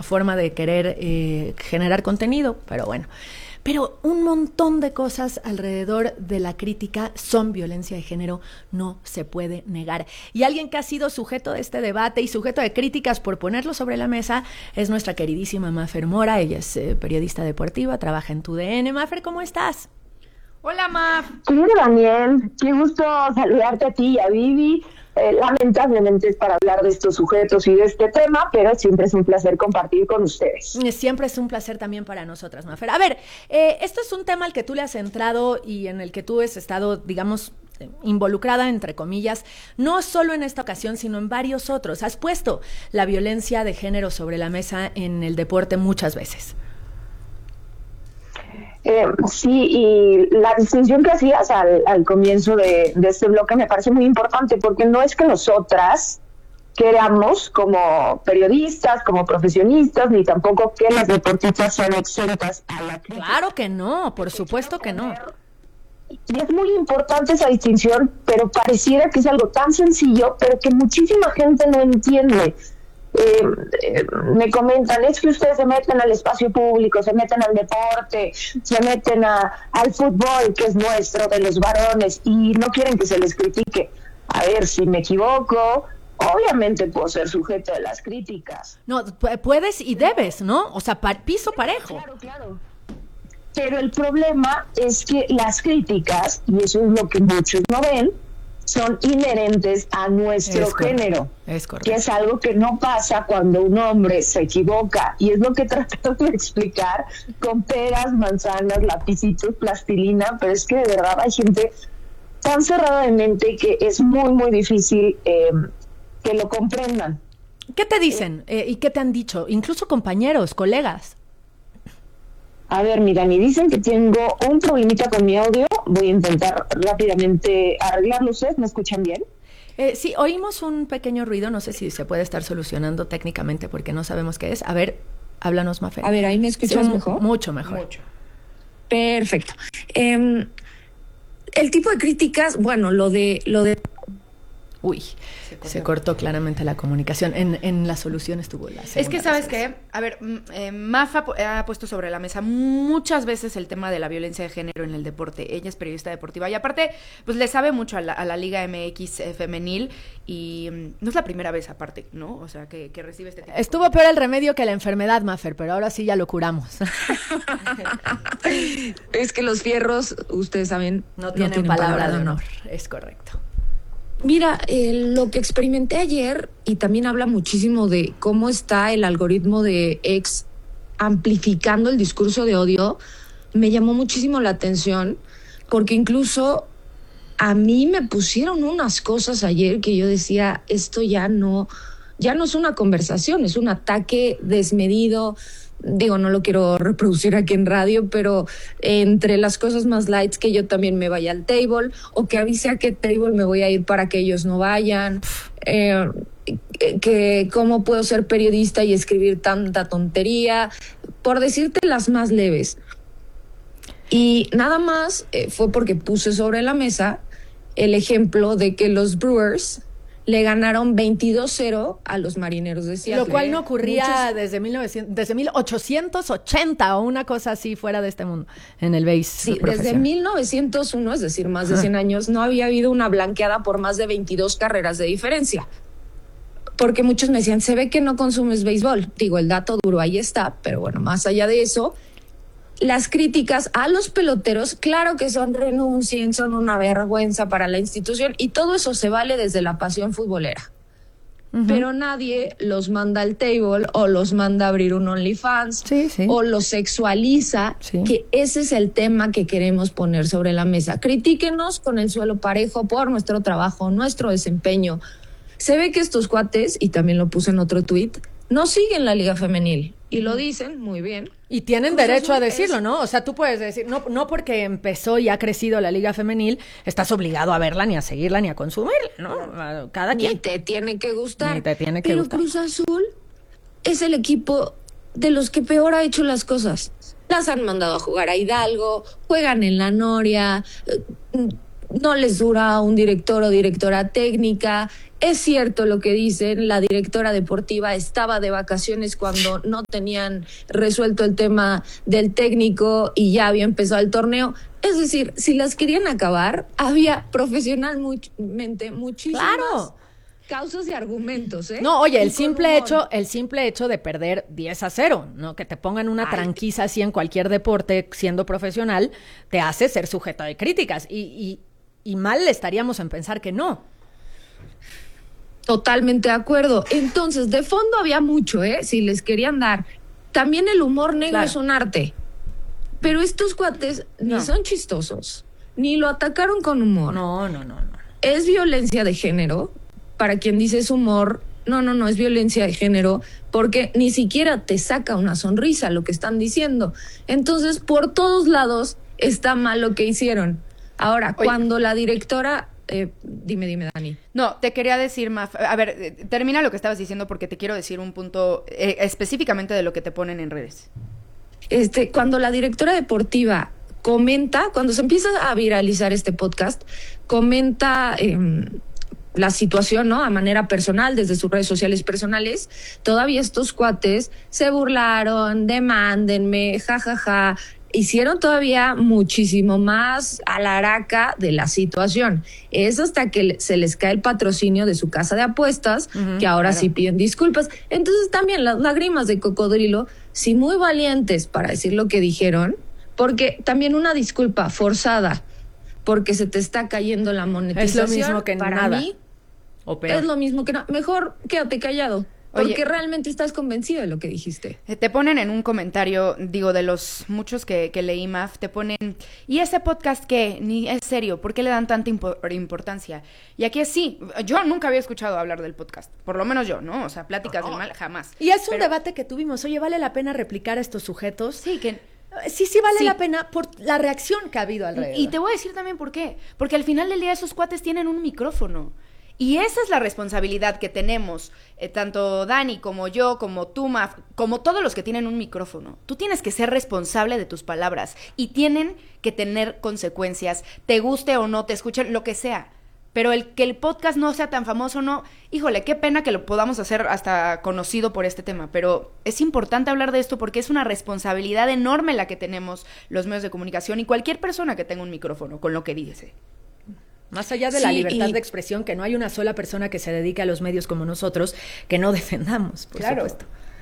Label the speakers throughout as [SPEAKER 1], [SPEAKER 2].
[SPEAKER 1] forma de querer generar contenido, pero bueno. Pero un montón de cosas alrededor de la crítica son violencia de género, no se puede negar. Y alguien que ha sido sujeto de este debate y sujeto de críticas por ponerlo sobre la mesa es nuestra queridísima Mafer Mora. Ella es periodista deportiva, trabaja en TUDN. Mafer, ¿cómo estás?
[SPEAKER 2] Hola, Maf.
[SPEAKER 3] Querido Daniel, qué gusto saludarte a ti y a Vivi. Lamentablemente es para hablar de estos sujetos y de este tema, pero siempre es un placer compartir con ustedes.
[SPEAKER 1] Siempre es un placer también para nosotras, Mafer. A ver, esto es un tema al que tú le has entrado y en el que tú has estado, digamos, involucrada, entre comillas, no solo en esta ocasión, sino en varios otros. Has puesto la violencia de género sobre la mesa en el deporte muchas veces.
[SPEAKER 3] Sí, y la distinción que hacías al comienzo de este bloque me parece muy importante, porque no es que nosotras queramos, como periodistas, como profesionistas, ni tampoco que las deportistas sean exentas a la crítica.
[SPEAKER 1] Claro que no, por supuesto que no.
[SPEAKER 3] Y es muy importante esa distinción, pero pareciera que es algo tan sencillo, pero que muchísima gente no entiende. Me comentan, es que ustedes se meten al espacio público, se meten al deporte, se meten al fútbol, que es nuestro, de los varones, y no quieren que se les critique. A ver, si me equivoco, obviamente puedo ser sujeto de las críticas.
[SPEAKER 1] No, puedes y debes, ¿no? O sea, piso parejo.
[SPEAKER 3] Claro. Pero el problema es que las críticas, y eso es lo que muchos no ven, son inherentes a nuestro género, que es algo que no pasa cuando un hombre se equivoca, y es lo que tratamos de explicar con peras, manzanas, lapicitos, plastilina, pero es que de verdad hay gente tan cerrada de mente que es muy, muy difícil que lo comprendan.
[SPEAKER 1] ¿Qué te dicen y qué te han dicho? Incluso compañeros, colegas.
[SPEAKER 3] A ver, mira, me dicen que tengo un problemita con mi audio. Voy a intentar rápidamente arreglarlo. ¿Ustedes me escuchan bien?
[SPEAKER 1] Sí, oímos un pequeño ruido. No sé si se puede estar solucionando técnicamente porque no sabemos qué es. A ver, háblanos, Mafer.
[SPEAKER 2] A ver, ¿ahí me escuchas mejor?
[SPEAKER 1] Mucho mejor.
[SPEAKER 2] Mucho. Perfecto. El tipo de críticas, bueno, lo de...
[SPEAKER 1] Uy, se cortó claramente la comunicación. En la solución estuvo la segunda.
[SPEAKER 2] Es que, ¿sabes qué? A ver, Mafa ha puesto sobre la mesa muchas veces el tema de la violencia de género en el deporte. Ella es periodista deportiva y aparte, pues le sabe mucho a la Liga MX femenil y no es la primera vez aparte, ¿no? O sea, que recibe este tipo.
[SPEAKER 1] Estuvo peor el remedio que la enfermedad, Mafer, pero ahora sí ya lo curamos.
[SPEAKER 2] Es que los fierros, ustedes saben,
[SPEAKER 1] no tienen palabra de honor. Es correcto.
[SPEAKER 2] Mira, lo que experimenté ayer, y también habla muchísimo de cómo está el algoritmo de X amplificando el discurso de odio, me llamó muchísimo la atención, porque incluso a mí me pusieron unas cosas ayer que yo decía, esto ya no es una conversación, es un ataque desmedido. Digo, no lo quiero reproducir aquí en radio, pero entre las cosas más lights, que yo también me vaya al table, o que avise a qué table me voy a ir para que ellos no vayan, que cómo puedo ser periodista y escribir tanta tontería, por decirte las más leves. Y nada más fue porque puse sobre la mesa el ejemplo de que los Brewers le ganaron 22-0 a los Marineros de Seattle.
[SPEAKER 1] Lo cual no ocurría desde 1880 o una cosa así fuera de este mundo, en el base.
[SPEAKER 2] Sí, desde 1901, es decir, más de 100 años, no había habido una blanqueada por más de 22 carreras de diferencia. Porque muchos me decían, se ve que no consumes béisbol. Digo, el dato duro ahí está, pero bueno, más allá de eso, las críticas a los peloteros, claro que renuncien, son una vergüenza para la institución, y todo eso se vale desde la pasión futbolera. Uh-huh. Pero nadie los manda al table o los manda a abrir un OnlyFans, o los sexualiza, que ese es el tema que queremos poner sobre la mesa. Critíquenos con el suelo parejo por nuestro trabajo, nuestro desempeño. Se ve que estos cuates, y también lo puse en otro tuit, no siguen la Liga Femenil. Y lo dicen muy bien.
[SPEAKER 1] Y tienen derecho a decirlo, ¿no? O sea, tú puedes decir, no porque empezó y ha crecido la Liga Femenil, estás obligado a verla, ni a seguirla, ni a consumirla, ¿no? Cada quien.
[SPEAKER 2] Ni te tiene que gustar.
[SPEAKER 1] Ni te tiene que
[SPEAKER 2] Pero
[SPEAKER 1] gustar.
[SPEAKER 2] Cruz Azul es el equipo de los que peor ha hecho las cosas. Las han mandado a jugar a Hidalgo, juegan en la Noria, no les dura un director o directora técnica, Es cierto lo que dicen, la directora deportiva estaba de vacaciones cuando no tenían resuelto el tema del técnico y ya había empezado el torneo. Es decir, si las querían acabar, había profesionalmente muchísimas causas y argumentos, ¿eh?
[SPEAKER 1] No, oye, el simple hecho de perder 10-0, ¿no? Que te pongan una tranquiza así en cualquier deporte siendo profesional, te hace ser sujeto de críticas. Y mal estaríamos en pensar que no.
[SPEAKER 2] Totalmente de acuerdo. Entonces, de fondo había mucho, si les querían dar. También el humor negro es un arte. Pero estos cuates ni son chistosos, ni lo atacaron con humor.
[SPEAKER 1] No.
[SPEAKER 2] Es violencia de género. Para quien dice es humor, no, es violencia de género, porque ni siquiera te saca una sonrisa lo que están diciendo. Entonces, por todos lados está mal lo que hicieron. Ahora, cuando la directora... dime, Dani.
[SPEAKER 4] No, te quería decir, Maf, a ver, termina lo que estabas diciendo porque te quiero decir un punto específicamente de lo que te ponen en redes.
[SPEAKER 2] Cuando la directora deportiva comenta, cuando se empieza a viralizar este podcast, comenta la situación, ¿no? A manera personal, desde sus redes sociales personales, todavía estos cuates se burlaron, demándenme, jajaja, hicieron todavía muchísimo más alaraca de la situación. Es hasta que se les cae el patrocinio de su casa de apuestas, que ahora sí piden disculpas. Entonces también las lágrimas de cocodrilo, sí muy valientes para decir lo que dijeron, porque también una disculpa forzada, porque se te está cayendo la monetización.
[SPEAKER 1] Es lo mismo que
[SPEAKER 2] para
[SPEAKER 1] nada.
[SPEAKER 2] mí,
[SPEAKER 1] o peor.
[SPEAKER 2] Es lo mismo que nada. Mejor quédate callado. Porque realmente estás convencido de lo que dijiste.
[SPEAKER 4] Te ponen en un comentario, digo, de los muchos que leí, Maf, te ponen, ¿y ese podcast qué? Ni es serio, ¿por qué le dan tanta importancia? Y aquí es sí, yo nunca había escuchado hablar del podcast, por lo menos yo, ¿no? O sea, pláticas del mal, jamás.
[SPEAKER 1] Y es un debate que tuvimos, oye, ¿vale la pena replicar a estos sujetos? Sí, vale la pena por la reacción que ha habido alrededor.
[SPEAKER 4] Y te voy a decir también por qué, porque al final del día esos cuates tienen un micrófono. Y esa es la responsabilidad que tenemos, tanto Dani como yo, como tú, Maf, como todos los que tienen un micrófono. Tú tienes que ser responsable de tus palabras y tienen que tener consecuencias, te guste o no, te escuchen, lo que sea. Pero que el podcast no sea tan famoso, no, híjole, qué pena que lo podamos hacer hasta conocido por este tema, pero es importante hablar de esto porque es una responsabilidad enorme la que tenemos los medios de comunicación y cualquier persona que tenga un micrófono con lo que dice.
[SPEAKER 1] Más allá de la libertad de expresión, que no hay una sola persona que se dedique a los medios como nosotros que no defendamos, por supuesto.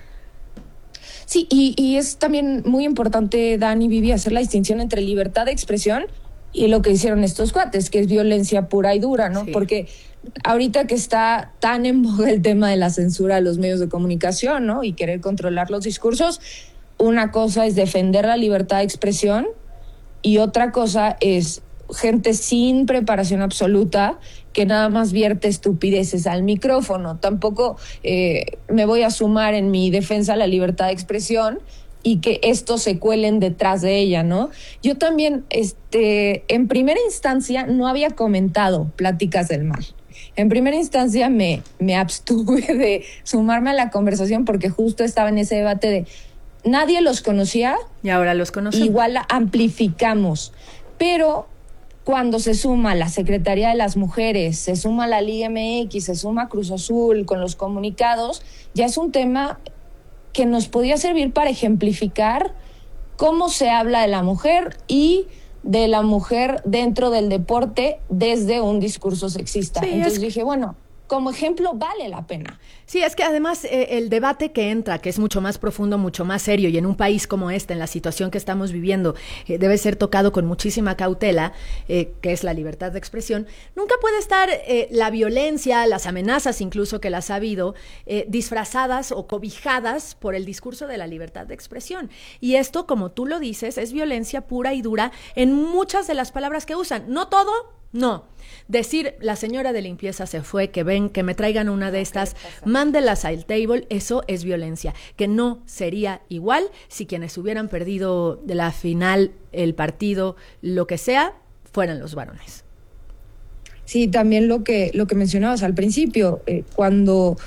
[SPEAKER 2] Sí, y es también muy importante, Dani, Vivi, hacer la distinción entre libertad de expresión y lo que hicieron estos cuates, que es violencia pura y dura, ¿no? Sí. Porque ahorita que está tan en boga el tema de la censura de los medios de comunicación, ¿no? Y querer controlar los discursos, una cosa es defender la libertad de expresión y otra cosa es gente sin preparación absoluta que nada más vierte estupideces al micrófono. Tampoco me voy a sumar en mi defensa a la libertad de expresión y que estos se cuelen detrás de ella, ¿no? Yo también, en primera instancia, no había comentado Pláticas del Mal. En primera instancia me abstuve de sumarme a la conversación porque justo estaba en ese debate de nadie los conocía.
[SPEAKER 1] Y ahora los conocemos.
[SPEAKER 2] Igual amplificamos. Pero cuando se suma la Secretaría de las Mujeres, se suma la Liga MX, se suma Cruz Azul con los comunicados, ya es un tema que nos podía servir para ejemplificar cómo se habla de la mujer y de la mujer dentro del deporte desde un discurso sexista. Sí, entonces dije, bueno, como ejemplo vale la pena.
[SPEAKER 1] Sí, es que además el debate que entra, que es mucho más profundo, mucho más serio, y en un país como este, en la situación que estamos viviendo, debe ser tocado con muchísima cautela, que es la libertad de expresión. Nunca puede estar la violencia, las amenazas incluso que las ha habido, disfrazadas o cobijadas por el discurso de la libertad de expresión. Y esto, como tú lo dices, es violencia pura y dura en muchas de las palabras que usan. No todo, no. Decir, la señora de limpieza se fue, que ven, que me traigan una de estas, mándelas al table, eso es violencia, que no sería igual si quienes hubieran perdido de la final, el partido, lo que sea, fueran los varones.
[SPEAKER 2] Sí, también lo que mencionabas al principio, cuando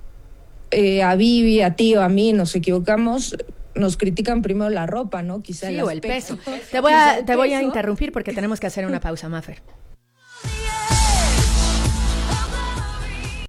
[SPEAKER 2] a Vivi, a ti o a mí nos equivocamos, nos critican primero la ropa, ¿no? Quizá
[SPEAKER 1] sí, o el peso. Te voy a interrumpir porque tenemos que hacer una pausa, Mafer.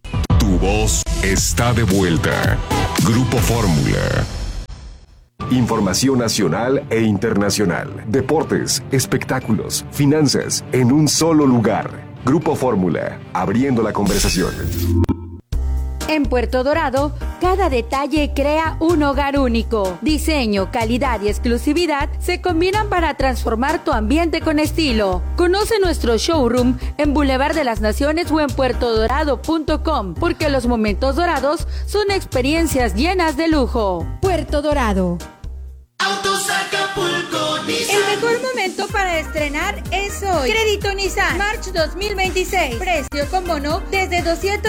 [SPEAKER 5] voz está de vuelta. Grupo Fórmula. Información nacional e internacional. Deportes, espectáculos, finanzas, en un solo lugar. Grupo Fórmula, abriendo la conversación.
[SPEAKER 6] En Puerto Dorado, cada detalle crea un hogar único. Diseño, calidad y exclusividad se combinan para transformar tu ambiente con estilo. Conoce nuestro showroom en Boulevard de las Naciones o en puertodorado.com, porque los momentos dorados son experiencias llenas de lujo. Puerto Dorado.
[SPEAKER 7] Autos Acapulco Nissan.
[SPEAKER 6] El mejor momento para estrenar es hoy. Crédito Nissan March 2026. Precio con bono desde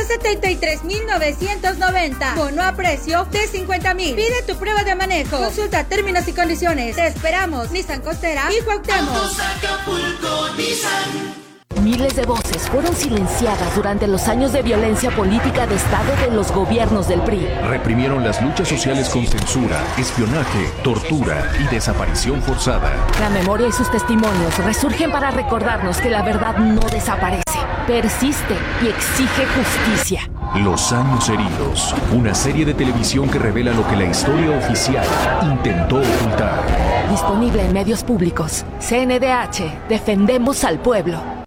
[SPEAKER 6] 273,990. Bono a precio de 50,000. Pide tu prueba de manejo. Consulta términos y condiciones. Te esperamos. Nissan Costera y Cuauhtémoc.
[SPEAKER 7] Autos Acapulco Nissan.
[SPEAKER 8] Miles de voces fueron silenciadas durante los años de violencia política de Estado de los gobiernos del PRI.
[SPEAKER 9] Reprimieron las luchas sociales con censura, espionaje, tortura y desaparición forzada.
[SPEAKER 8] La memoria y sus testimonios resurgen para recordarnos que la verdad no desaparece, persiste y exige justicia.
[SPEAKER 9] Los años heridos, una serie de televisión que revela lo que la historia oficial intentó ocultar.
[SPEAKER 8] Disponible en medios públicos. CNDH, defendemos al pueblo.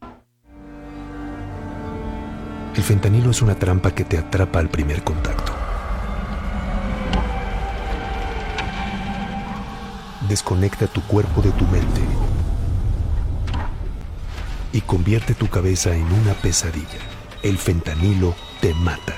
[SPEAKER 10] El fentanilo es una trampa que te atrapa al primer contacto. Desconecta tu cuerpo de tu mente y convierte tu cabeza en una pesadilla. El fentanilo te mata.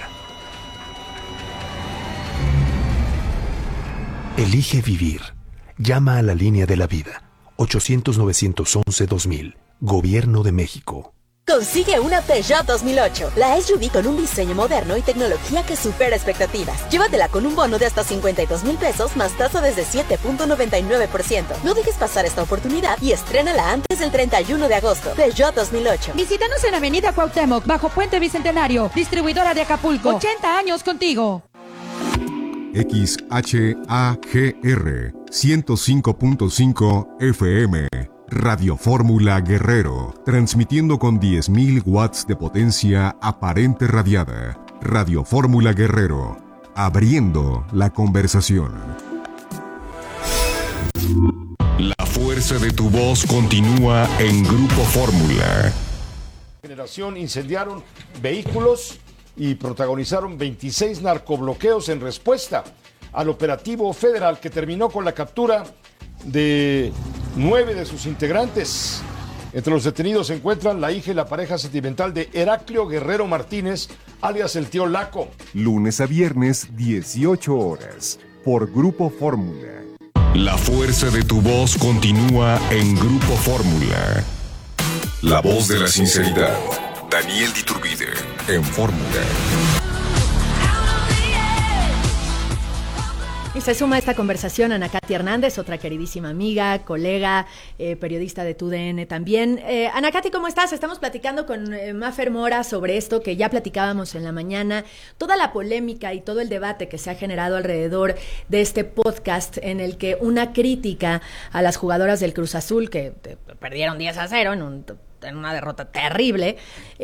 [SPEAKER 10] Elige vivir. Llama a la línea de la vida. 800-911-2000. Gobierno de México.
[SPEAKER 11] Consigue una Peugeot 2008, la SUV con un diseño moderno y tecnología que supera expectativas. Llévatela con un bono de hasta 52,000 pesos más tasa desde 7.99%. No dejes pasar esta oportunidad y estrénala antes del 31 de agosto. Peugeot 2008.
[SPEAKER 6] Visítanos en Avenida Cuauhtémoc, bajo Puente Bicentenario, distribuidora de Acapulco. 80 años contigo.
[SPEAKER 5] XHAGR 105.5 FM. Radio Fórmula Guerrero, transmitiendo con 10,000 watts de potencia aparente radiada. Radio Fórmula Guerrero, abriendo la conversación. La fuerza de tu voz continúa en Grupo Fórmula.
[SPEAKER 12] Generación incendiaron vehículos y protagonizaron 26 narcobloqueos en respuesta al operativo federal que terminó con la captura de 9 de sus integrantes. Entre los detenidos se encuentran la hija y la pareja sentimental de Heraclio Guerrero Martínez, alias el tío Laco.
[SPEAKER 5] Lunes a viernes, 18 horas, por Grupo Fórmula. La fuerza de tu voz continúa en Grupo Fórmula. La voz de la sinceridad. Daniel Diturbide, en Fórmula.
[SPEAKER 1] Y se suma a esta conversación Ana Katy Hernández, otra queridísima amiga, colega, periodista de TUDN también. Ana Katy, ¿cómo estás? Estamos platicando con Mafer Mora sobre esto que ya platicábamos en la mañana, toda la polémica y todo el debate que se ha generado alrededor de este podcast en el que una crítica a las jugadoras del Cruz Azul, que perdieron 10-0 en una derrota terrible,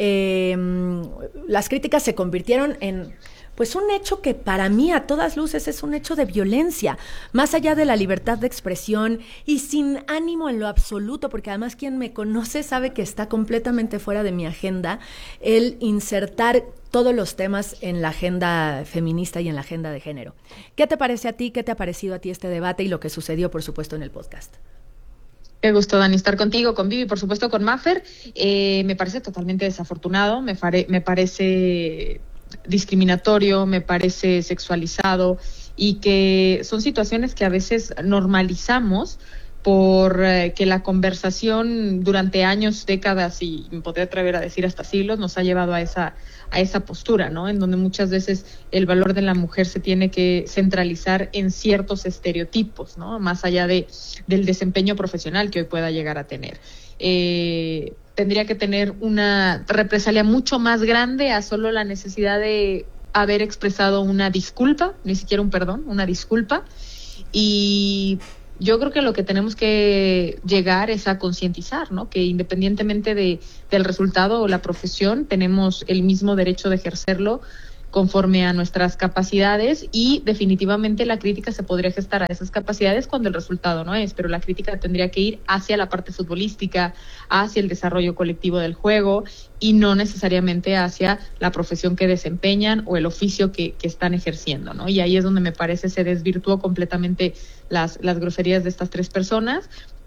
[SPEAKER 1] las críticas se convirtieron en pues un hecho que para mí a todas luces es un hecho de violencia, más allá de la libertad de expresión y sin ánimo en lo absoluto, porque además quien me conoce sabe que está completamente fuera de mi agenda el insertar todos los temas en la agenda feminista y en la agenda de género. ¿Qué te parece a ti? ¿Qué te ha parecido a ti este debate y lo que sucedió, por supuesto, en el podcast?
[SPEAKER 2] Qué gusto, Dani, estar contigo, con Vivi, por supuesto, con Mafer. Me parece totalmente desafortunado, me parece discriminatorio, me parece sexualizado y que son situaciones que a veces normalizamos por que la conversación durante años, décadas y me podría atrever a decir hasta siglos nos ha llevado a esa postura, ¿no? En donde muchas veces el valor de la mujer se tiene que centralizar en ciertos estereotipos, ¿no? Más allá del desempeño profesional que hoy pueda llegar a tener. Tendría que tener una represalia mucho más grande a solo la necesidad de haber expresado una disculpa, ni siquiera un perdón, una disculpa. Y yo creo que lo que tenemos que llegar es a concientizar, ¿no? Que independientemente del resultado o la profesión, tenemos el mismo derecho de ejercerlo
[SPEAKER 13] conforme a nuestras capacidades, y definitivamente la crítica se podría gestar a esas capacidades cuando el resultado no es, pero la crítica tendría que ir hacia la parte futbolística, hacia el desarrollo colectivo del juego y no necesariamente hacia la profesión que desempeñan o el oficio que están ejerciendo, ¿no? Y ahí es donde me parece se desvirtuó completamente las groserías de estas tres personas.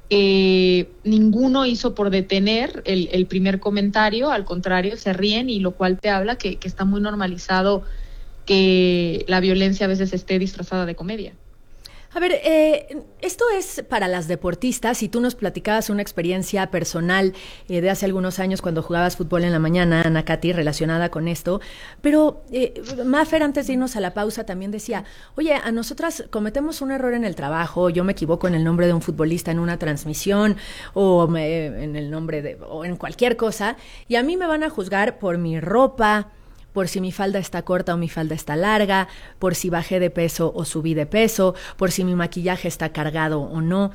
[SPEAKER 13] Ninguno hizo por detener el primer comentario, al contrario, se ríen, y lo cual te habla que está muy normalizado que la violencia a veces esté disfrazada de comedia.
[SPEAKER 1] A ver, esto es para las deportistas, y tú nos platicabas una experiencia personal de hace algunos años cuando jugabas fútbol en la mañana, Ana Katy, relacionada con esto, pero Mafer, antes de irnos a la pausa, también decía, oye, a nosotras cometemos un error en el trabajo, yo me equivoco en el nombre de un futbolista en una transmisión, o en el nombre o en cualquier cosa, y a mí me van a juzgar por mi ropa, por si mi falda está corta o mi falda está larga, por si bajé de peso o subí de peso, por si mi maquillaje está cargado o no.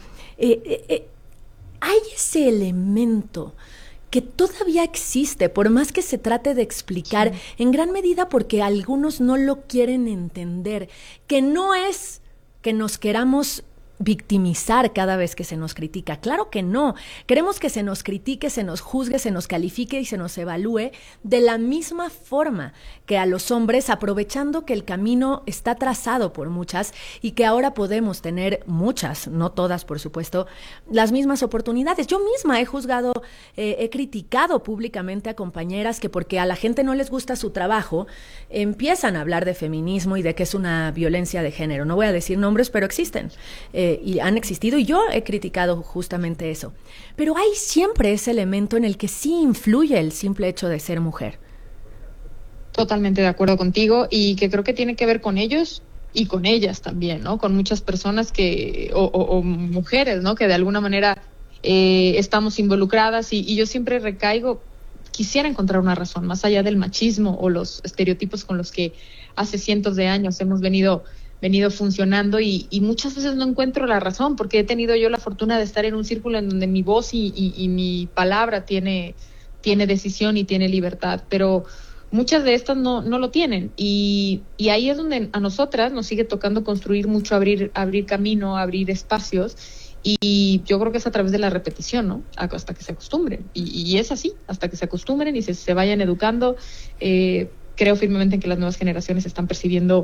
[SPEAKER 1] Hay ese elemento que todavía existe, por más que se trate de explicar, en gran medida porque algunos no lo quieren entender, que no es que nos queramos victimizar cada vez que se nos critica. Claro que no. Queremos que se nos critique, se nos juzgue, se nos califique y se nos evalúe de la misma forma que a los hombres, aprovechando que el camino está trazado por muchas y que ahora podemos tener muchas, no todas por supuesto, las mismas oportunidades. Yo misma he juzgado, he criticado públicamente a compañeras que porque a la gente no les gusta su trabajo, empiezan a hablar de feminismo y de que es una violencia de género. No voy a decir nombres, pero existen. Y han existido, y yo he criticado justamente eso. Pero hay siempre ese elemento en el que sí influye el simple hecho de ser mujer.
[SPEAKER 13] Totalmente de acuerdo contigo, y que creo que tiene que ver con ellos y con ellas también, ¿no? Con muchas personas que, o mujeres, ¿no? Que de alguna manera estamos involucradas, y yo siempre recaigo, quisiera encontrar una razón, más allá del machismo o los estereotipos con los que hace cientos de años hemos venido funcionando, y muchas veces no encuentro la razón, porque he tenido yo la fortuna de estar en un círculo en donde mi voz y mi palabra tiene decisión y tiene libertad, pero muchas de estas no lo tienen, y ahí es donde a nosotras nos sigue tocando construir mucho, abrir camino, abrir espacios, y yo creo que es a través de la repetición, ¿no? Hasta que se acostumbren, y es así, hasta que se acostumbren y se vayan educando. Creo firmemente en que las nuevas generaciones están percibiendo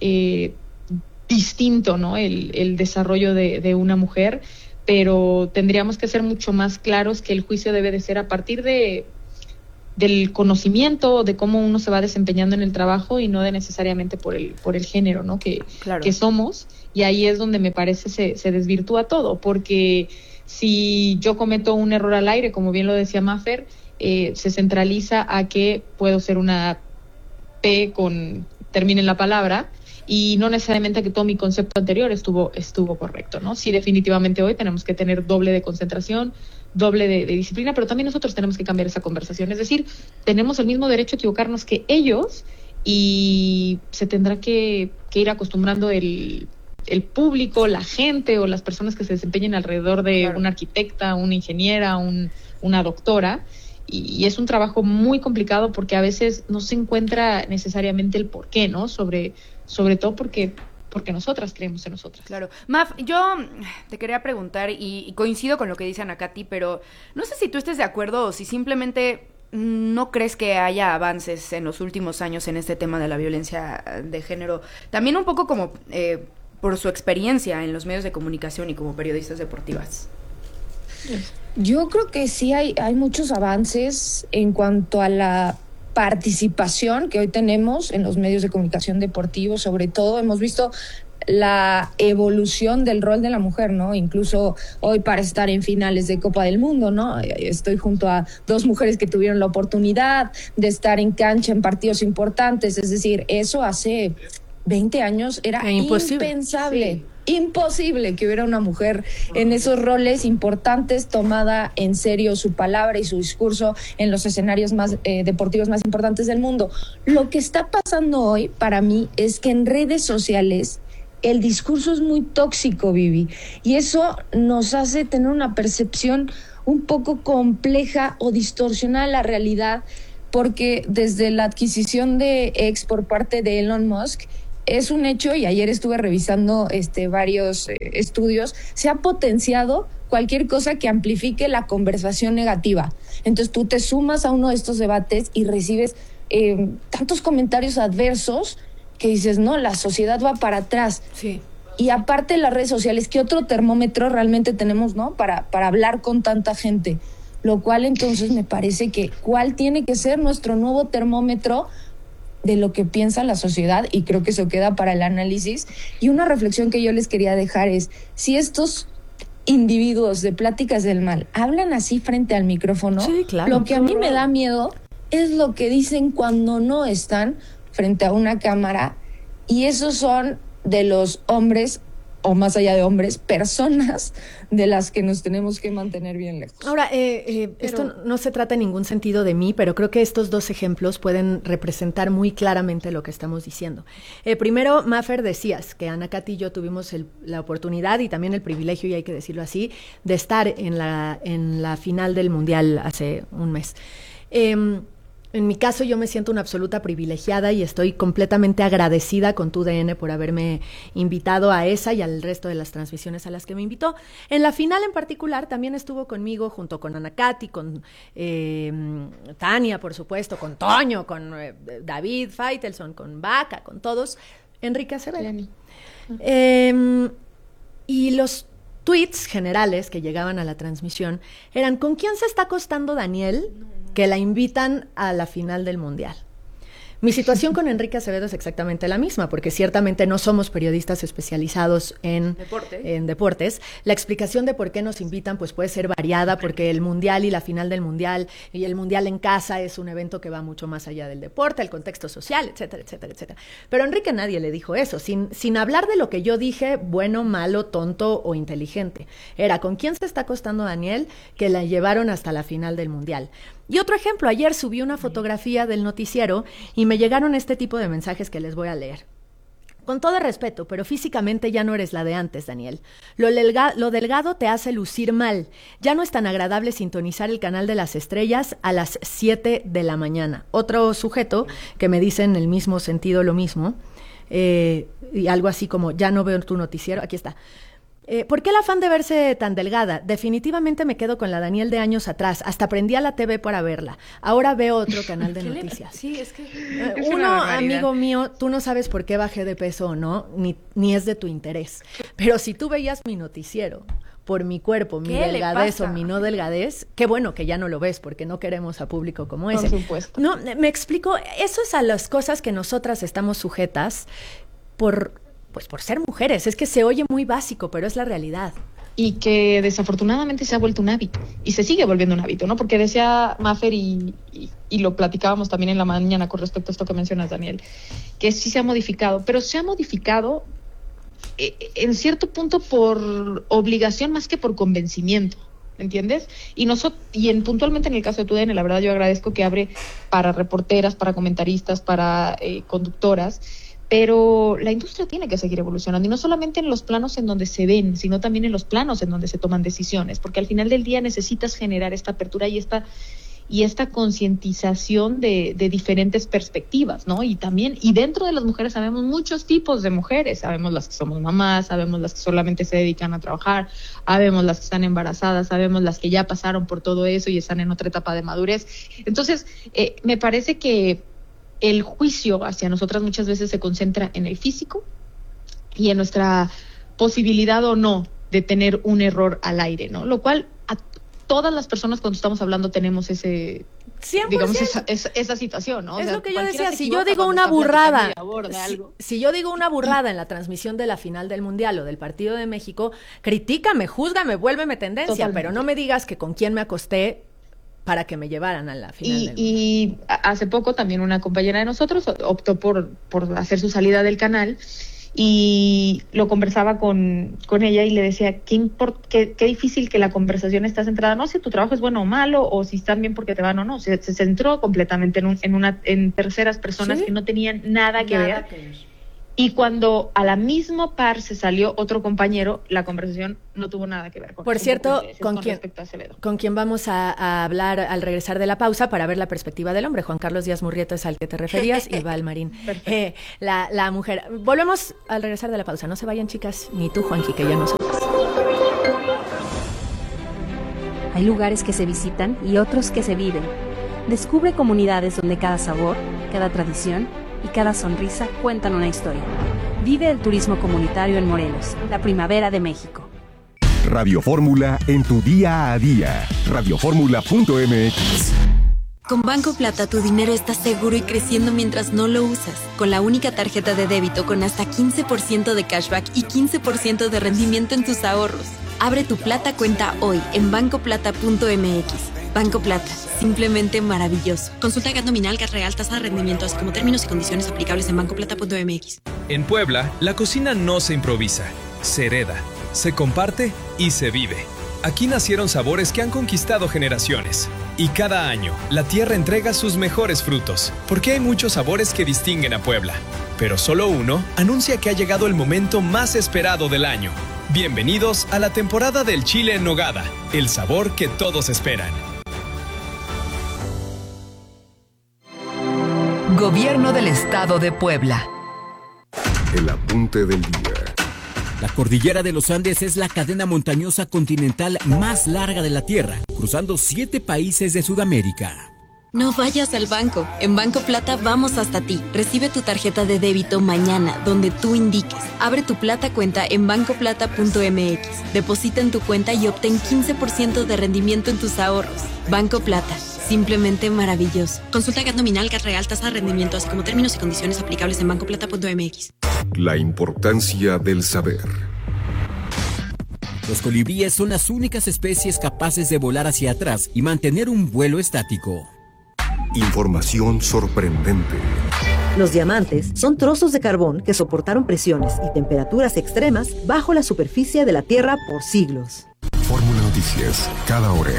[SPEAKER 13] distinto, ¿no? El desarrollo de una mujer, pero tendríamos que ser mucho más claros que el juicio debe de ser a partir del conocimiento de cómo uno se va desempeñando en el trabajo, y no de necesariamente por el género, ¿no? Que somos, y ahí es donde me parece se desvirtúa todo, porque si yo cometo un error al aire, como bien lo decía Mafer, se centraliza a que puedo ser una P termine en la palabra, y no necesariamente que todo mi concepto anterior estuvo correcto, ¿no? Sí, definitivamente hoy tenemos que tener doble de concentración, doble de disciplina, pero también nosotros tenemos que cambiar esa conversación. Es decir, tenemos el mismo derecho a equivocarnos que ellos, y se tendrá que ir acostumbrando el público, la gente o las personas que se desempeñen alrededor de una arquitecta, una ingeniera, una doctora. Y es un trabajo muy complicado, porque a veces no se encuentra necesariamente el porqué, ¿no? Sobre todo porque nosotras creemos en nosotras.
[SPEAKER 4] Claro. Maf, yo te quería preguntar, y coincido con lo que dice Ana Katy, pero no sé si tú estés de acuerdo o si simplemente no crees que haya avances en los últimos años en este tema de la violencia de género. También un poco como por su experiencia en los medios de comunicación y como periodistas deportivas.
[SPEAKER 2] Yo creo que sí hay muchos avances en cuanto a la participación que hoy tenemos en los medios de comunicación deportivos. Sobre todo hemos visto la evolución del rol de la mujer, ¿no? Incluso hoy, para estar en finales de Copa del Mundo, ¿no? Estoy junto a dos mujeres que tuvieron la oportunidad de estar en cancha en partidos importantes. Es decir, eso hace 20 años era impensable. Sí. Imposible que hubiera una mujer en esos roles importantes, tomada en serio su palabra y su discurso en los escenarios más deportivos más importantes del mundo. Lo que está pasando hoy, para mí, es que en redes sociales el discurso es muy tóxico, Vivi, y eso nos hace tener una percepción un poco compleja o distorsionada de la realidad, porque desde la adquisición de X por parte de Elon Musk, es un hecho, y ayer estuve revisando varios estudios, se ha potenciado cualquier cosa que amplifique la conversación negativa. Entonces tú te sumas a uno de estos debates y recibes tantos comentarios adversos que dices, no, la sociedad va para atrás.
[SPEAKER 1] Sí.
[SPEAKER 2] Y aparte de las redes sociales, ¿qué otro termómetro realmente tenemos, no? Para hablar con tanta gente. Lo cual entonces me parece que ¿cuál tiene que ser nuestro nuevo termómetro de lo que piensa la sociedad? Y creo que eso queda para el análisis. Y una reflexión que yo les quería dejar es, si estos individuos de Pláticas del Mal hablan así frente al micrófono,
[SPEAKER 1] sí, claro,
[SPEAKER 2] lo que a mí me da miedo es lo que dicen cuando no están frente a una cámara, y esos son de los hombres, o más allá de hombres, personas de las que nos tenemos que mantener bien lejos.
[SPEAKER 1] Ahora, esto no se trata en ningún sentido de mí, pero creo que estos dos ejemplos pueden representar muy claramente lo que estamos diciendo. Primero, Mafer, decías que Ana Katy y yo tuvimos la oportunidad y también el privilegio, y hay que decirlo así, de estar en la final del Mundial hace un mes. En mi caso, yo me siento una absoluta privilegiada y estoy completamente agradecida con TUDN por haberme invitado a esa y al resto de las transmisiones a las que me invitó. En la final en particular también estuvo conmigo, junto con Ana Katy, con Tania, por supuesto, con Toño, con David Feitelson, con Vaca, con todos, Enrique Acevedo. Y los tweets generales que llegaban a la transmisión eran: ¿con quién se está acostando Daniel que la invitan a la final del Mundial? Mi situación con Enrique Acevedo es exactamente la misma, porque ciertamente no somos periodistas especializados en deportes. La explicación de por qué nos invitan pues puede ser variada, porque el Mundial y la final del Mundial y el Mundial en casa es un evento que va mucho más allá del deporte, el contexto social, etcétera, etcétera, etcétera. Pero a Enrique nadie le dijo eso, sin hablar de lo que yo dije, bueno, malo, tonto o inteligente. Era: ¿con quién se está acostando Daniel que la llevaron hasta la final del Mundial? Y otro ejemplo, ayer subí una fotografía del noticiero y me llegaron este tipo de mensajes que les voy a leer. Con todo respeto, pero físicamente ya no eres la de antes, Daniel. Lo delgado te hace lucir mal. Ya no es tan agradable sintonizar el canal de las estrellas a las 7 de la mañana. Otro sujeto que me dice en el mismo sentido lo mismo, y algo así como: ya no veo tu noticiero. Aquí está. ¿Por qué el afán de verse tan delgada? Definitivamente me quedo con la Daniel de años atrás. Hasta prendí a la TV para verla. Ahora veo otro canal de noticias.
[SPEAKER 4] Sí, es que...
[SPEAKER 1] amigo mío, tú no sabes por qué bajé de peso o no, ni es de tu interés. Pero si tú veías mi noticiero por mi cuerpo, mi delgadez o mi no delgadez, qué bueno que ya no lo ves, porque no queremos a público como ese.
[SPEAKER 2] Por supuesto.
[SPEAKER 1] No, me explico, eso es a las cosas que nosotras estamos sujetas por ser mujeres. Es que se oye muy básico, pero es la realidad.
[SPEAKER 13] Y que desafortunadamente se ha vuelto un hábito, y se sigue volviendo un hábito, ¿no? Porque decía Mafer, y lo platicábamos también en la mañana con respecto a esto que mencionas, Daniel, que sí se ha modificado, pero se ha modificado en cierto punto por obligación más que por convencimiento, ¿entiendes? Y puntualmente en el caso de TUDN, la verdad yo agradezco que abre para reporteras, para comentaristas, para conductoras, pero la industria tiene que seguir evolucionando, y no solamente en los planos en donde se ven, sino también en los planos en donde se toman decisiones, porque al final del día necesitas generar esta apertura y esta concientización de diferentes perspectivas, ¿no? Y dentro de las mujeres sabemos muchos tipos de mujeres, sabemos las que somos mamás, sabemos las que solamente se dedican a trabajar, sabemos las que están embarazadas, sabemos las que ya pasaron por todo eso y están en otra etapa de madurez. Entonces, me parece que el juicio hacia nosotras muchas veces se concentra en el físico y en nuestra posibilidad o no de tener un error al aire, ¿no? Lo cual a todas las personas cuando estamos hablando tenemos digamos, esa situación, ¿no?
[SPEAKER 1] Es lo que yo decía, si yo digo una burrada, si yo digo una burrada en la transmisión de la final del Mundial o del Partido de México, critícame, júzgame, vuélveme tendencia, totalmente. Pero no me digas que con quién me acosté para que me llevaran a la final.
[SPEAKER 13] Y hace poco también una compañera de nosotros optó por hacer su salida del canal, y lo conversaba con ella y le decía, qué difícil que la conversación está centrada, no si tu trabajo es bueno o malo, o si están bien porque te van o no. Se centró completamente en terceras personas, ¿sí?, que no tenían nada que ver. Y cuando a la misma par se salió otro compañero, la conversación no tuvo nada que ver con.
[SPEAKER 1] Por cierto,
[SPEAKER 13] con
[SPEAKER 1] quien vamos a hablar al regresar de la pausa para ver la perspectiva del hombre. Juan Carlos Díaz Murrieta es al que te referías y Val Marín, la mujer. Volvemos al regresar de la pausa. No se vayan, chicas, ni tú, Juanqui, que ya nosotros.
[SPEAKER 14] Hay lugares que se visitan y otros que se viven. Descubre comunidades donde cada sabor, cada tradición y cada sonrisa cuentan una historia. Vive el turismo comunitario en Morelos, la primavera de México.
[SPEAKER 5] Radio Fórmula en tu día a día. Radioformula.mx.
[SPEAKER 15] Con Banco Plata tu dinero está seguro y creciendo mientras no lo usas. Con la única tarjeta de débito con hasta 15% de cashback y 15% de rendimiento en tus ahorros. Abre tu Plata cuenta hoy en bancoplata.mx. Banco Plata, simplemente maravilloso. Consulta gas nominal, gas real, tasa de rendimiento, así como términos y condiciones aplicables en bancoplata.mx.
[SPEAKER 16] En Puebla, la cocina no se improvisa, se hereda, se comparte y se vive. Aquí nacieron sabores que han conquistado generaciones. Y cada año, la tierra entrega sus mejores frutos, porque hay muchos sabores que distinguen a Puebla. Pero solo uno anuncia que ha llegado el momento más esperado del año. Bienvenidos a la temporada del chile en nogada, el sabor que todos esperan.
[SPEAKER 17] Gobierno del Estado de Puebla.
[SPEAKER 5] El apunte del día.
[SPEAKER 18] La cordillera de los Andes es la cadena montañosa continental más larga de la Tierra, cruzando 7 países de Sudamérica.
[SPEAKER 15] No vayas al banco. En Banco Plata vamos hasta ti. Recibe tu tarjeta de débito mañana, donde tú indiques. Abre tu Plata cuenta en bancoplata.mx. Deposita en tu cuenta y obtén 15% de rendimiento en tus ahorros. Banco Plata. Simplemente maravilloso. Consulta gas nominal, gas real, tasa de rendimiento, así como términos y condiciones aplicables en bancoplata.mx.
[SPEAKER 5] La importancia del saber.
[SPEAKER 18] Los colibríes son las únicas especies capaces de volar hacia atrás y mantener un vuelo estático.
[SPEAKER 5] Información sorprendente.
[SPEAKER 19] Los diamantes son trozos de carbón que soportaron presiones y temperaturas extremas bajo la superficie de la Tierra por siglos.
[SPEAKER 5] Fórmula Noticias, cada hora.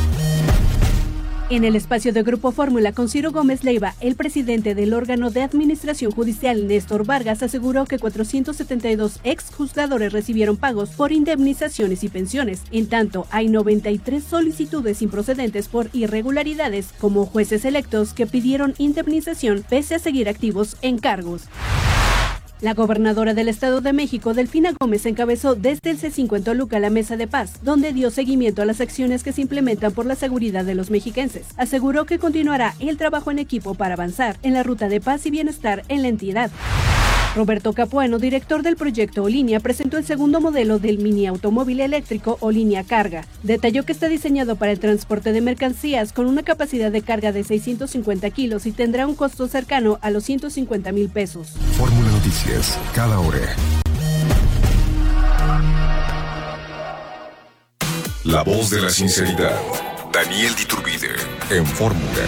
[SPEAKER 20] En el espacio de Grupo Fórmula con Ciro Gómez Leiva, el presidente del órgano de administración judicial, Néstor Vargas, aseguró que 472 exjuzgadores recibieron pagos por indemnizaciones y pensiones. En tanto, hay 93 solicitudes improcedentes por irregularidades, como jueces electos que pidieron indemnización pese a seguir activos en cargos. La gobernadora del Estado de México, Delfina Gómez, encabezó desde el C5 en Toluca la Mesa de Paz, donde dio seguimiento a las acciones que se implementan por la seguridad de los mexiquenses. Aseguró que continuará el trabajo en equipo para avanzar en la ruta de paz y bienestar en la entidad. Roberto Capuano, director del proyecto Olinea, presentó el segundo modelo del mini automóvil eléctrico Olinea Carga. Detalló que está diseñado para el transporte de mercancías con una capacidad de carga de 650 kilos y tendrá un costo cercano a los 150,000 pesos.
[SPEAKER 5] Fórmula Noticias, cada hora. La voz de la sinceridad. Daniel Diturbide, en Fórmula.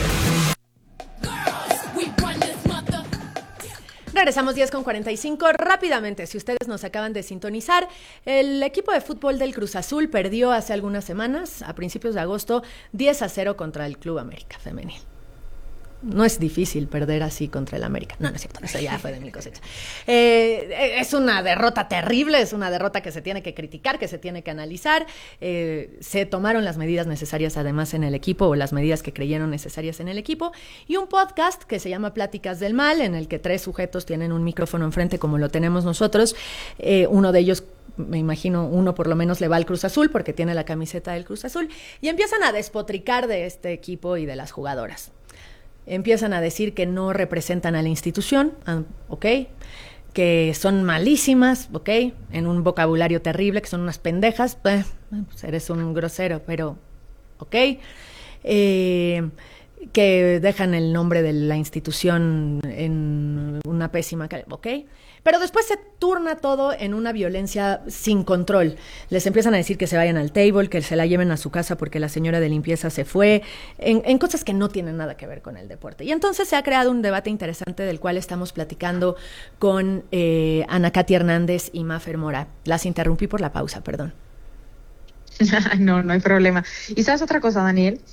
[SPEAKER 1] Regresamos 10:45 rápidamente. Si ustedes nos acaban de sintonizar, el equipo de fútbol del Cruz Azul perdió hace algunas semanas, a principios de agosto, 10-0 contra el Club América Femenil. No es difícil perder así contra el América. No, no es cierto, eso ya fue de mil cosechas. Es una derrota terrible, es una derrota que se tiene que criticar, que se tiene que analizar. Se tomaron las medidas necesarias además en el equipo, o las medidas que creyeron necesarias en el equipo. Y un podcast que se llama Pláticas del Mal, en el que 3 sujetos tienen un micrófono enfrente como lo tenemos nosotros. Uno de ellos, me imagino, uno por lo menos le va al Cruz Azul porque tiene la camiseta del Cruz Azul. Y empiezan a despotricar de este equipo y de las jugadoras. Empiezan a decir que no representan a la institución, ¿ok? Que son malísimas, ¿ok? En un vocabulario terrible, que son unas pendejas, pues eres un grosero, pero, ¿ok? Que dejan el nombre de la institución en una pésima calidad, ¿ok? Pero después se turna todo en una violencia sin control. Les empiezan a decir que se vayan al table, que se la lleven a su casa porque la señora de limpieza se fue, en cosas que no tienen nada que ver con el deporte. Y entonces se ha creado un debate interesante del cual estamos platicando con Ana Katy Hernández y Mafer Mora. Las interrumpí por la pausa, perdón.
[SPEAKER 13] No hay problema. Y sabes otra cosa, Daniel,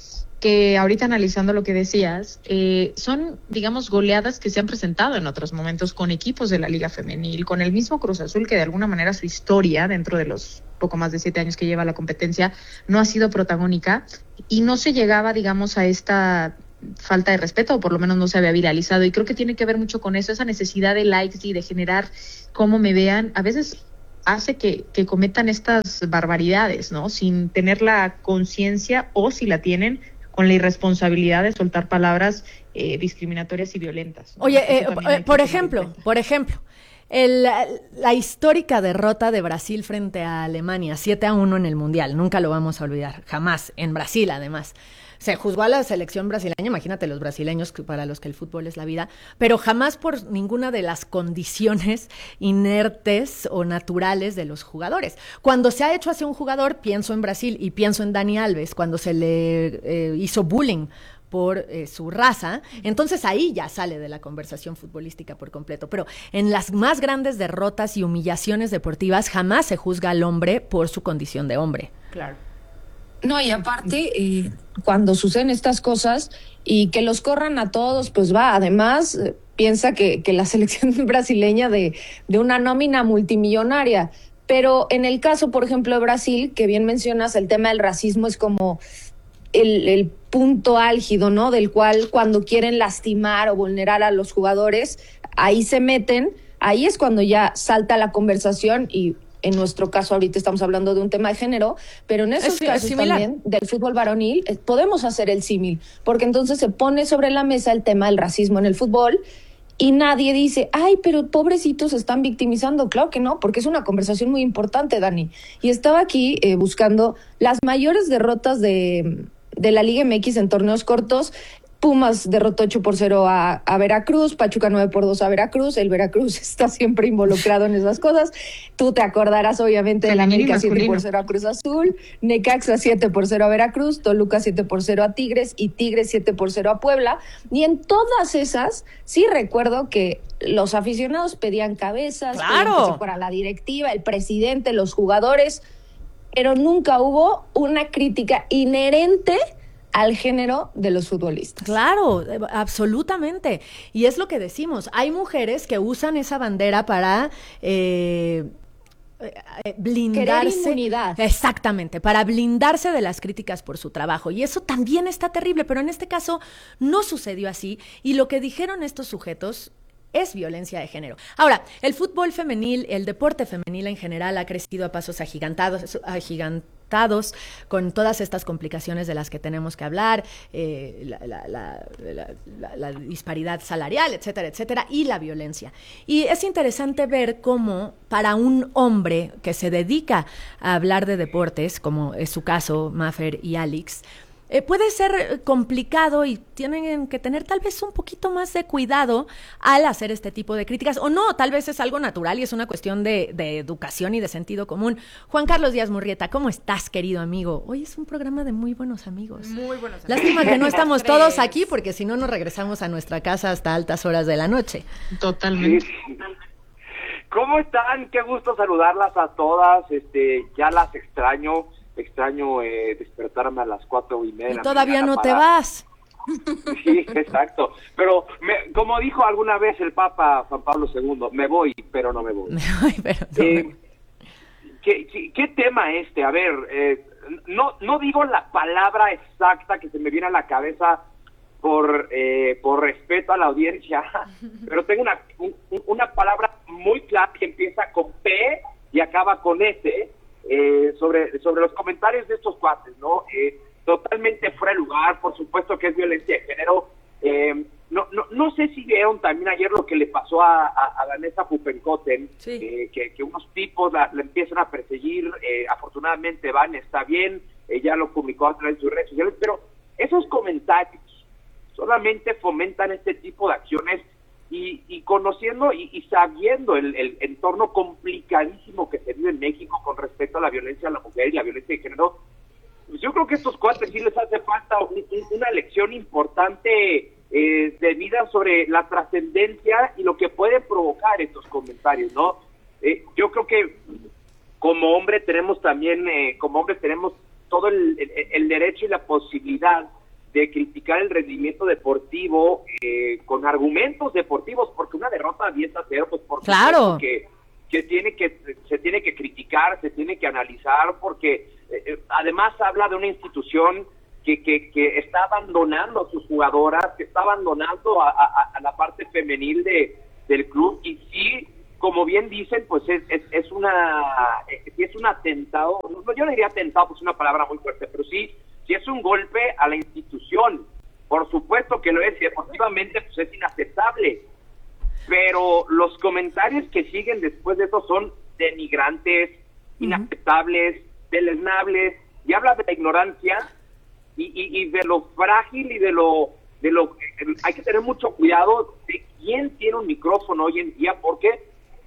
[SPEAKER 13] que ahorita analizando lo que decías, son, digamos, goleadas que se han presentado en otros momentos con equipos de la Liga Femenil, con el mismo Cruz Azul, que de alguna manera su historia, dentro de los poco más de 7 años que lleva la competencia, no ha sido protagónica y no se llegaba, digamos, a esta falta de respeto, o por lo menos no se había viralizado, y creo que tiene que ver mucho con eso, esa necesidad de likes y de generar cómo me vean, a veces hace que cometan estas barbaridades, ¿no? Sin tener la conciencia, o si la tienen, con la irresponsabilidad de soltar palabras discriminatorias y violentas, ¿no?
[SPEAKER 1] Oye, por ejemplo, la histórica derrota de Brasil frente a Alemania, 7-1 en el Mundial, nunca lo vamos a olvidar, jamás, en Brasil además. Se juzgó a la selección brasileña, imagínate los brasileños para los que el fútbol es la vida, pero jamás por ninguna de las condiciones inertes o naturales de los jugadores. Cuando se ha hecho hacia un jugador, pienso en Brasil y pienso en Dani Alves, cuando se le hizo bullying por su raza, entonces ahí ya sale de la conversación futbolística por completo. Pero en las más grandes derrotas y humillaciones deportivas jamás se juzga al hombre por su condición de hombre.
[SPEAKER 4] Claro.
[SPEAKER 2] No, y aparte, cuando suceden estas cosas y que los corran a todos, pues además piensa que la selección brasileña de una nómina multimillonaria. Pero en el caso, por ejemplo, de Brasil, que bien mencionas, el tema del racismo es como el punto álgido, ¿no? Del cual cuando quieren lastimar o vulnerar a los jugadores, ahí se meten, ahí es cuando ya salta la conversación y en nuestro caso ahorita estamos hablando de un tema de género, pero en esos casos también del fútbol varonil podemos hacer el símil, porque entonces se pone sobre la mesa el tema del racismo en el fútbol y nadie dice, ay, pero pobrecitos se están victimizando. Claro que no, porque es una conversación muy importante, Dani. Y estaba aquí buscando las mayores derrotas de la Liga MX en torneos cortos. Pumas derrotó 8-0 a Veracruz, Pachuca 9-2 a Veracruz, el Veracruz está siempre involucrado en esas cosas. Tú te acordarás obviamente de la América 7-0 a Cruz Azul, Necaxa 7-0 a Veracruz, Toluca 7-0 a Tigres y Tigres 7-0 a Puebla. Y en todas esas sí recuerdo que los aficionados pedían cabezas,
[SPEAKER 1] ¡claro!,
[SPEAKER 2] pedían que se fuera la directiva, el presidente, los jugadores, pero nunca hubo una crítica inherente al género de los futbolistas.
[SPEAKER 1] Claro, absolutamente. Y es lo que decimos, hay mujeres que usan esa bandera para blindarse.
[SPEAKER 2] Querer inmunidad.
[SPEAKER 1] Exactamente, para blindarse de las críticas por su trabajo. Y eso también está terrible, pero en este caso no sucedió así. Y lo que dijeron estos sujetos es violencia de género. Ahora, el fútbol femenil, el deporte femenil en general ha crecido a pasos agigantados con todas estas complicaciones de las que tenemos que hablar, la disparidad salarial, etcétera, etcétera, y la violencia. Y es interesante ver cómo para un hombre que se dedica a hablar de deportes, como es su caso, Mafer y Alex, puede ser complicado y tienen que tener tal vez un poquito más de cuidado al hacer este tipo de críticas, o no, tal vez es algo natural y es una cuestión de educación y de sentido común. Juan Carlos Díaz Murrieta, ¿cómo estás, querido amigo? Hoy es un programa de muy buenos amigos.
[SPEAKER 4] Muy buenos amigos.
[SPEAKER 1] Lástima que no estamos todos aquí, porque si no nos regresamos a nuestra casa hasta altas horas de la noche.
[SPEAKER 13] Totalmente.
[SPEAKER 21] ¿Cómo están? Qué gusto saludarlas a todas. Ya las extraño despertarme a las 4:30.
[SPEAKER 1] Y todavía no te vas.
[SPEAKER 21] Sí, exacto. Pero como dijo alguna vez el Papa Juan Pablo II, me voy, pero no me voy. ¿Qué tema este? A ver, no digo la palabra exacta que se me viene a la cabeza por respeto a la audiencia, pero tengo una palabra muy clara que empieza con P y acaba con S. Sobre los comentarios de estos cuates, ¿no? Totalmente fuera de lugar, por supuesto que es violencia de género. No sé si vieron también ayer lo que le pasó a Vanessa Puppenkotten,
[SPEAKER 1] sí.
[SPEAKER 21] Que unos tipos la empiezan a perseguir. Afortunadamente Van está bien, ella lo publicó a través de sus redes sociales, pero esos comentarios solamente fomentan este tipo de acciones. Y conociendo y sabiendo el entorno complicadísimo que se vive en México con respecto a la violencia a la mujer y la violencia de género, pues yo creo que a estos cuates sí les hace falta una lección importante de vida sobre la trascendencia y lo que pueden provocar estos comentarios, ¿no? Yo creo que como hombres tenemos también, todo el derecho y la posibilidad de criticar el rendimiento deportivo con argumentos deportivos, porque una derrota 10-0, pues por
[SPEAKER 1] claro
[SPEAKER 21] que se tiene que criticar, se tiene que analizar, porque además habla de una institución que está abandonando a sus jugadoras, que está abandonando a la parte femenil del club, y sí, como bien dicen, pues es un atentado, yo no diría atentado, pues es una palabra muy fuerte, pero sí es un golpe a la institución. Por supuesto que lo es, y deportivamente pues es inaceptable, pero los comentarios que siguen después de eso son denigrantes, inaceptables, deleznables, y habla de la ignorancia y de lo frágil y de lo hay que tener mucho cuidado de quién tiene un micrófono hoy en día, porque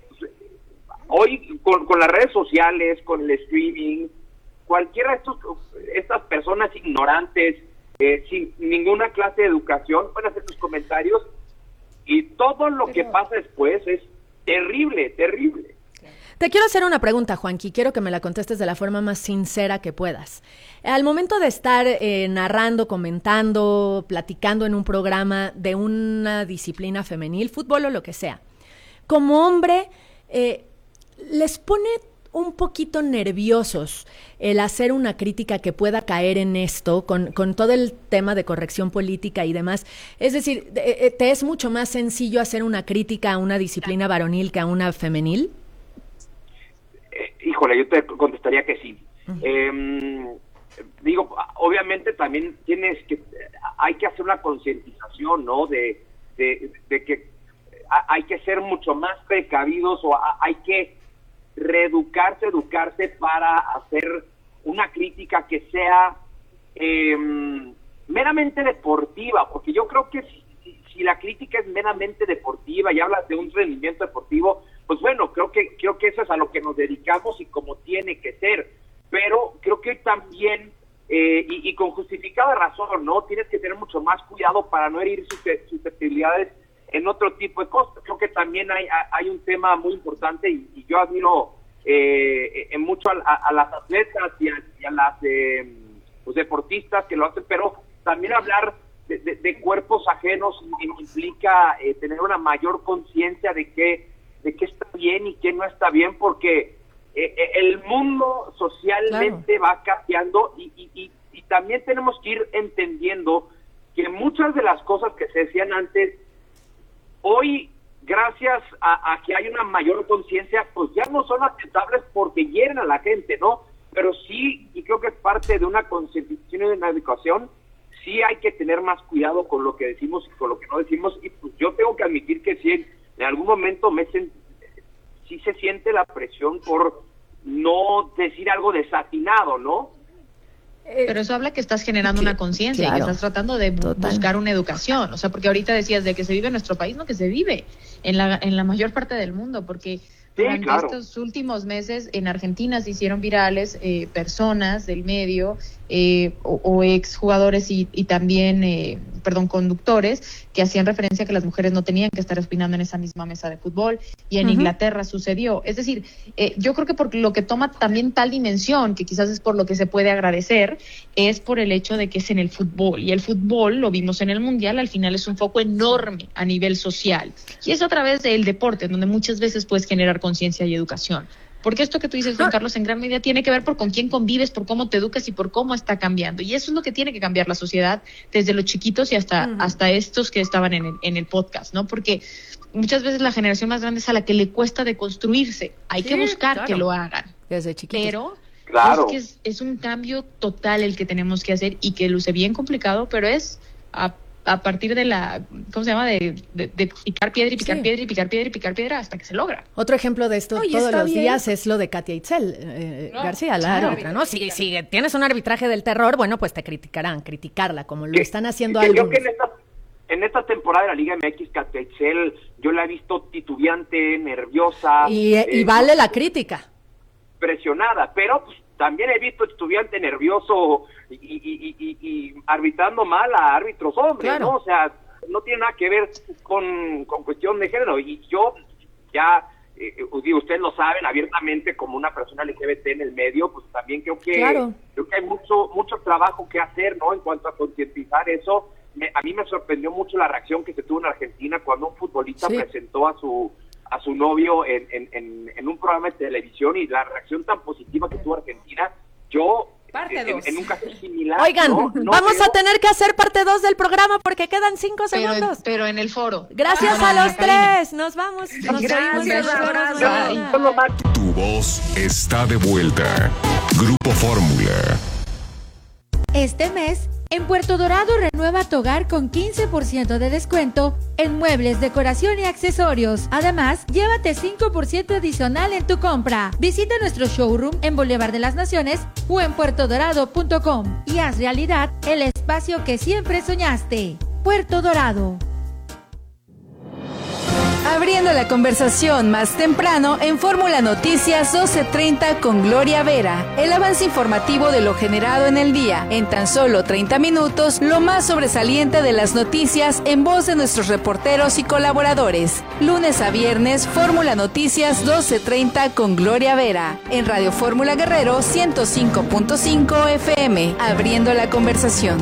[SPEAKER 21] hoy con las redes sociales, con el streaming, cualquiera de estas personas ignorantes, sin ninguna clase de educación, pueden hacer sus comentarios, y todo lo que pasa después es terrible, terrible.
[SPEAKER 1] Te quiero hacer una pregunta, Juanqui, quiero que me la contestes de la forma más sincera que puedas. Al momento de estar narrando, comentando, platicando en un programa de una disciplina femenil, fútbol o lo que sea, como hombre, ¿les pone un poquito nerviosos el hacer una crítica que pueda caer en esto, con todo el tema de corrección política y demás? Es decir, ¿te es mucho más sencillo hacer una crítica a una disciplina varonil que a una femenil?
[SPEAKER 21] Híjole, yo te contestaría que sí. Uh-huh. Digo, obviamente también hay que hacer una concientización, ¿no? De que hay que ser mucho más precavidos, o hay que educarse para hacer una crítica que sea meramente deportiva, porque yo creo que si la crítica es meramente deportiva y hablas de un rendimiento deportivo, pues bueno, creo que eso es a lo que nos dedicamos y como tiene que ser, pero creo que también y con justificada razón, ¿no? Tienes que tener mucho más cuidado para no herir susceptibilidades en otro tipo de cosas. Creo que también hay un tema muy importante, y yo admiro mucho a las atletas y a las pues deportistas que lo hacen, pero también hablar de cuerpos ajenos implica tener una mayor conciencia de qué está bien y qué no está bien, porque el mundo socialmente va cambiando, y también tenemos que ir entendiendo que muchas de las cosas que se decían antes, hoy, gracias a que hay una mayor conciencia, pues ya no son aceptables porque hieren a la gente, ¿no? Pero sí, y creo que es parte de una concientización y de una educación, sí hay que tener más cuidado con lo que decimos y con lo que no decimos, y pues yo tengo que admitir que sí, en algún momento sí se siente la presión por no decir algo desatinado, ¿no?
[SPEAKER 13] Pero eso habla que estás generando una conciencia, claro, y que estás tratando de buscar una educación, o sea, porque ahorita decías de que se vive en nuestro país, no, que se vive en la mayor parte del mundo, porque durante estos últimos meses en Argentina se hicieron virales personas del medio o exjugadores y también, conductores que hacían referencia a que las mujeres no tenían que estar opinando en esa misma mesa de fútbol, y en Inglaterra sucedió. Es decir, yo creo que por lo que toma también tal dimensión, que quizás es por lo que se puede agradecer, es por el hecho de que es en el fútbol, y el fútbol, lo vimos en el Mundial, al final es un foco enorme a nivel social, y es a través del deporte donde muchas veces puedes generar conciencia y educación. Porque esto que tú dices, Juan Carlos, en gran medida tiene que ver por con quién convives, por cómo te educas y por cómo está cambiando. Y eso es lo que tiene que cambiar la sociedad, desde los chiquitos y hasta estos que estaban en el podcast, ¿no? Porque muchas veces la generación más grande es a la que le cuesta deconstruirse. Hay que buscar que lo hagan.
[SPEAKER 1] Desde chiquitos.
[SPEAKER 13] Pero es que es un cambio total el que tenemos que hacer, y que luce bien complicado, pero es a partir de la, ¿cómo se llama? De picar piedra y picar piedra y picar piedra y picar piedra hasta que se logra.
[SPEAKER 1] Otro ejemplo de esto todos los días es lo de Katia Itzel García, la árbitra, ¿no? Si tienes un arbitraje del terror, bueno, pues te criticarla, como lo están haciendo algunos.
[SPEAKER 21] Creo que en esta temporada de la Liga MX, Katia Itzel, yo la he visto titubeante, nerviosa.
[SPEAKER 1] Y vale la crítica.
[SPEAKER 21] Presionada, pero pues, también he visto estudiante nervioso y arbitrando mal a árbitros hombres, claro, ¿no? O sea, no tiene nada que ver con cuestión de género. Y yo ya ustedes lo saben abiertamente como una persona LGBT en el medio, pues también creo que hay mucho trabajo que hacer, ¿no? En cuanto a concientizar eso. A mí me sorprendió mucho la reacción que se tuvo en Argentina cuando un futbolista presentó a su novio en un programa de televisión, y la reacción tan positiva que tuvo Argentina. Yo en un caso similar.
[SPEAKER 1] Oigan, vamos a tener que hacer parte 2 del programa porque quedan 5 segundos.
[SPEAKER 2] Pero en el foro.
[SPEAKER 1] Gracias a los tres. Nos vamos.
[SPEAKER 21] Gracias.
[SPEAKER 5] Tu voz está de vuelta. Grupo Fórmula.
[SPEAKER 6] Este mes, en Puerto Dorado renueva tu hogar con 15% de descuento en muebles, decoración y accesorios. Además, llévate 5% adicional en tu compra. Visita nuestro showroom en Boulevard de las Naciones o en puertodorado.com y haz realidad el espacio que siempre soñaste. Puerto Dorado.
[SPEAKER 3] Abriendo la conversación más temprano en Fórmula Noticias 12:30 con Gloria Vera. El avance informativo de lo generado en el día. En tan solo 30 minutos, lo más sobresaliente de las noticias en voz de nuestros reporteros y colaboradores. Lunes a viernes, Fórmula Noticias 12:30 con Gloria Vera. En Radio Fórmula Guerrero 105.5 FM. Abriendo la conversación.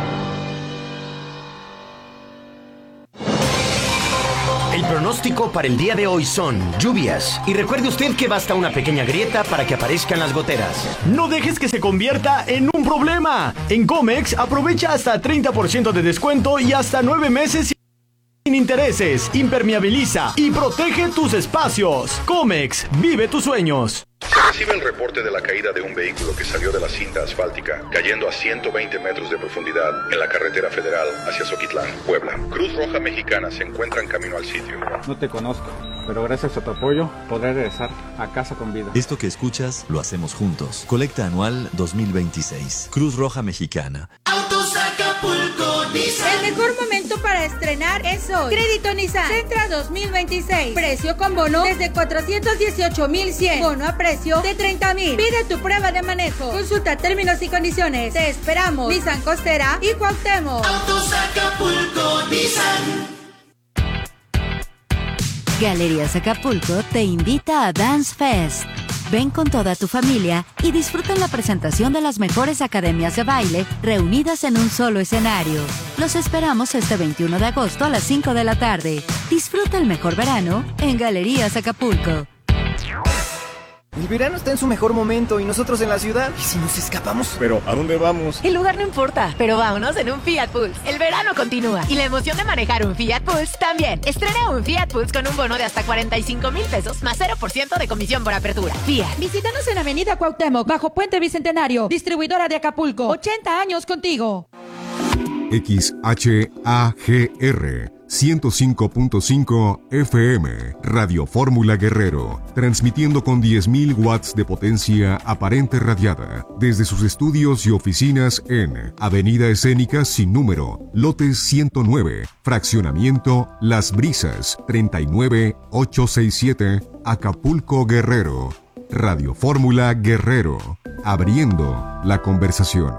[SPEAKER 22] El pronóstico para el día de hoy son lluvias. Y recuerde usted que basta una pequeña grieta para que aparezcan las goteras.
[SPEAKER 23] No dejes que se convierta en un problema. En Comex aprovecha hasta 30% de descuento y hasta 9 meses sin intereses. Impermeabiliza y protege tus espacios. Comex, vive tus sueños.
[SPEAKER 24] Se recibe el reporte de la caída de un vehículo que salió de la cinta asfáltica, cayendo a 120 metros de profundidad en la carretera federal hacia Zoquitlán, Puebla. Cruz Roja Mexicana se encuentra en camino al sitio.
[SPEAKER 25] No te conozco, pero gracias a tu apoyo podré regresar a casa con vida.
[SPEAKER 26] Esto que escuchas lo hacemos juntos. Colecta anual 2026. Cruz Roja Mexicana.
[SPEAKER 7] Autos Acapulco Nissan.
[SPEAKER 6] El mejor momento para estrenar es hoy. Crédito Nissan Sentra 2026. Precio con bono desde 418,100. Bono a precio de 30,000. Pide tu prueba de manejo. Consulta términos y condiciones. Te esperamos. Nissan Costera y Cuauhtémoc.
[SPEAKER 7] Autos Acapulco Nissan.
[SPEAKER 27] Galerías Acapulco te invita a Dance Fest. Ven con toda tu familia y disfruta la presentación de las mejores academias de baile reunidas en un solo escenario. Los esperamos este 21 de agosto a las 5 de la tarde. Disfruta el mejor verano en Galerías Acapulco.
[SPEAKER 28] El verano está en su mejor momento y nosotros en la ciudad. ¿Y si nos escapamos?
[SPEAKER 29] ¿Pero a dónde vamos?
[SPEAKER 8] El lugar no importa, pero vámonos en un Fiat Pulse. El verano continúa y la emoción de manejar un Fiat Pulse también. Estrena un Fiat Pulse con un bono de hasta 45,000 pesos más 0% de comisión por apertura. Fiat.
[SPEAKER 6] Visítanos en Avenida Cuauhtémoc, bajo Puente Bicentenario. Distribuidora de Acapulco. 80 años contigo.
[SPEAKER 5] XHAGR 105.5 FM, Radio Fórmula Guerrero, transmitiendo con 10.000 watts de potencia aparente radiada desde sus estudios y oficinas en Avenida Escénica sin número, lote 109, fraccionamiento Las Brisas, 39867, Acapulco, Guerrero. Radio Fórmula Guerrero, abriendo la conversación.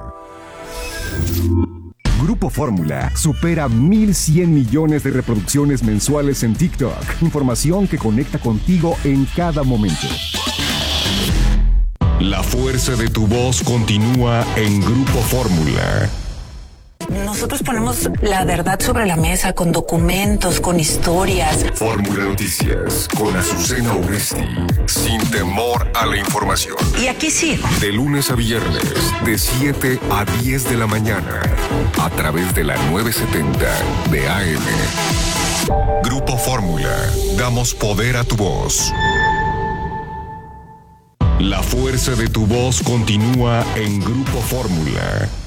[SPEAKER 5] Grupo Fórmula supera 1,100 millones de reproducciones mensuales en TikTok. Información que conecta contigo en cada momento. La fuerza de tu voz continúa en Grupo Fórmula.
[SPEAKER 30] Nosotros ponemos la verdad sobre la mesa con documentos, con historias.
[SPEAKER 5] Fórmula Noticias con Azucena Uresti. Sin temor a la información.
[SPEAKER 30] Y aquí sigo.
[SPEAKER 5] De lunes a viernes, de 7 a 10 de la mañana. A través de la 970 de AM. Grupo Fórmula. Damos poder a tu voz. La fuerza de tu voz continúa en Grupo Fórmula.